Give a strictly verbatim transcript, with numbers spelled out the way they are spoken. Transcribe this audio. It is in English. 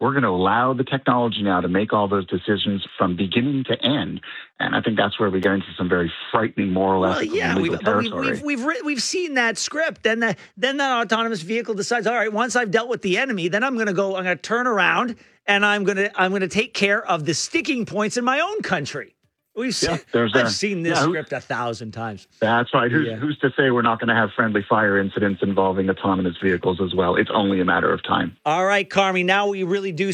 We're going to allow the technology now to make all those decisions from beginning to end. And I think that's where we get into some very frightening moral, well, ethical, yeah, and legal we've, but we've, territory. we've, we've, re- we've seen that script. Then, the, then that autonomous vehicle decides, all right, once I've dealt with the enemy, then I'm going to go, I'm going to turn around and I'm going to, I'm going to take care of the sticking points in my own country. We've yeah, seen, there's I've a, seen this yeah, script a thousand times. That's right. Who's, Yeah. who's to say we're not going to have friendly fire incidents involving autonomous vehicles as well? It's only a matter of time. All right, Carmi, now we really do